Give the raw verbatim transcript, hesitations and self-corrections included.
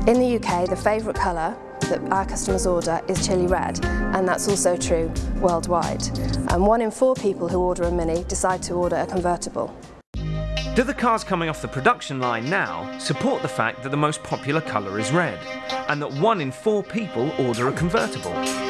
In the U K, the favourite colour that our customers order is chili red, and that's also true worldwide. And one in four people who order a Mini decide to order a convertible. Do the cars coming off the production line now support the fact that the most popular colour is red, and that one in four people order a convertible?